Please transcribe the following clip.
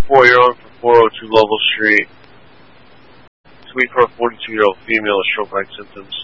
404, you're on for 402 Lovell Street. Sweet for a 42-year-old female with stroke-like symptoms.